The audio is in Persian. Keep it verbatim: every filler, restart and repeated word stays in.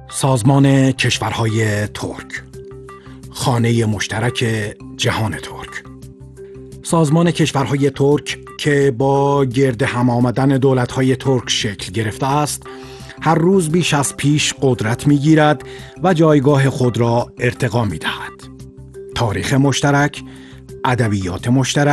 سازمان کشورهای ترک، خانه مشترک جهان ترک. سازمان کشورهای ترک که با گرد هم آمدن دولت‌های ترک شکل گرفته است، هر روز بیش از پیش قدرت می‌گیرد و جایگاه خود را ارتقا می‌دهد. تاریخ مشترک، ادبیات مشترک